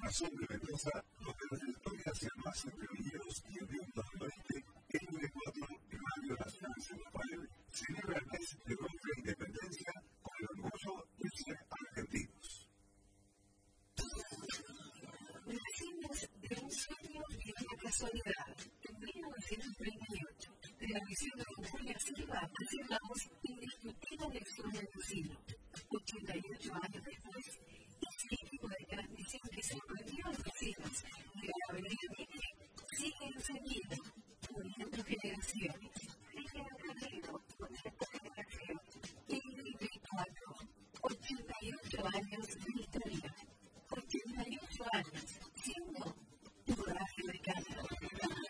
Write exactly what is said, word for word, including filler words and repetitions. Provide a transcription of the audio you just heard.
Razón de Mendoza, donde la trayectoria hacia más entre Viñedos y el Viento del Oeste, el veinticuatro de mayo nacional en San Rafael celebra el mes de nuestra independencia con el orgullo de ser argentinos. Nacimos de un sueño y de una casualidad. En mil novecientos treinta y ocho, de la misión de Don Julio Silva, hacíamos indiscutida elección del siglo. ochenta y ocho años después, este equipo de transmisión que se reunió en los cielos de la Avenida Mitre sigue encendido, uniendo generaciones.